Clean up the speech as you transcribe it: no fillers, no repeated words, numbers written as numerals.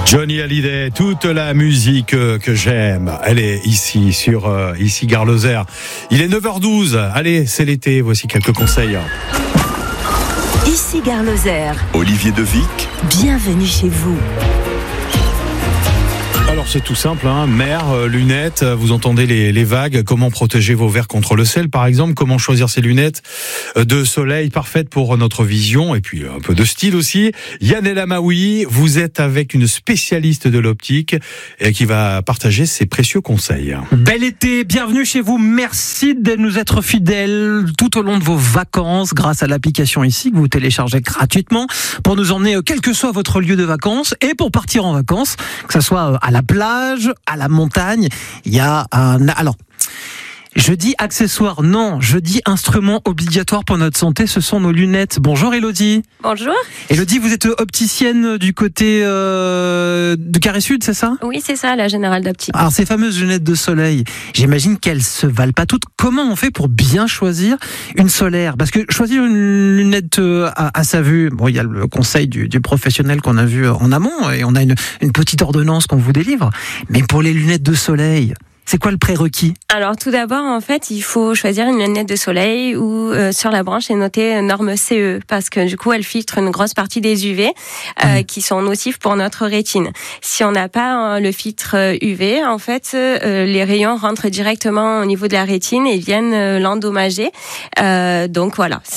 Johnny Hallyday, toute la musique que j'aime, elle est ici sur ici Gare Lozère. Il est 9h12. Allez, c'est l'été, voici quelques conseils. Ici Gare Lozère. Olivier Devic. Bienvenue chez vous. Alors c'est tout simple, mer, lunettes, vous entendez les vagues, comment protéger vos verres contre le sel par exemple, comment choisir ces lunettes de soleil parfaites pour notre vision et puis un peu de style aussi. Yanela Maoui, vous êtes avec une spécialiste de l'optique et qui va partager ses précieux conseils. Bel été, bienvenue chez vous, merci de nous être fidèles tout au long de vos vacances grâce à l'application ici que vous téléchargez gratuitement pour nous emmener quel que soit votre lieu de vacances et pour partir en vacances, que ce soit à la plage, à la montagne, il y a un... Alors, je dis accessoire, non, je dis instrument obligatoire pour notre santé, ce sont nos lunettes. Bonjour Elodie. Bonjour. Elodie, vous êtes opticienne du côté de Carré Sud, c'est ça ? Oui, c'est ça, la Générale d'Optique. Alors ces fameuses lunettes de soleil, j'imagine qu'elles se valent pas toutes. Comment on fait pour bien choisir une solaire ? Parce que choisir une lunette à sa vue, bon, il y a le conseil du professionnel qu'on a vu en amont et on a une petite ordonnance qu'on vous délivre. Mais pour les lunettes de soleil, c'est quoi le prérequis ? Alors tout d'abord, en fait, il faut choisir une lunette de soleil où sur la branche est noté norme CE parce que du coup, elle filtre une grosse partie des UV qui sont nocifs pour notre rétine. Si on n'a pas le filtre UV, en fait, les rayons rentrent directement au niveau de la rétine et viennent l'endommager. Donc voilà.